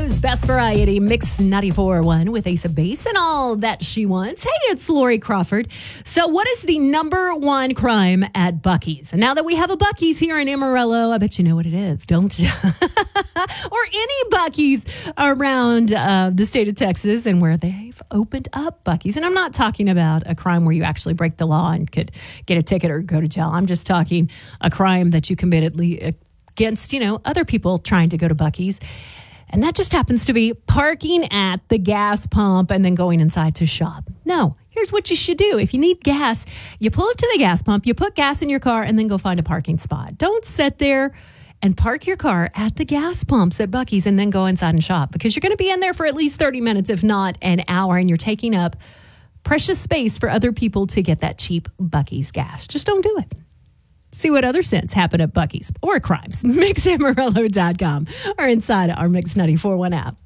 Amarillo's best variety, Mix 94.1 with Ace of Base and all that she wants. Hey, it's Lori Crawford. So what is the number one crime at Buc-ee's? And now that we have a Buc-ee's here in Amarillo, I bet you know what it is, don't you? Or any Buc-ee's around the state of Texas and where they've opened up Buc-ee's. And I'm not talking about a crime where you actually break the law and could get a ticket or go to jail. I'm just talking a crime that you committed against, other people trying to go to Buc-ee's. And that just happens to be parking at the gas pump and then going inside to shop. No, here's what you should do. If you need gas, you pull up to the gas pump, you put gas in your car, and then go find a parking spot. Don't sit there and park your car at the gas pumps at Buc-ee's and then go inside and shop, because you're going to be in there for at least 30 minutes, if not an hour, and you're taking up precious space for other people to get that cheap Buc-ee's gas. Just don't do it. See what other sins happen at Buc-ee's or crimes. MixAmarillo.com or inside our Mix 94.1 app.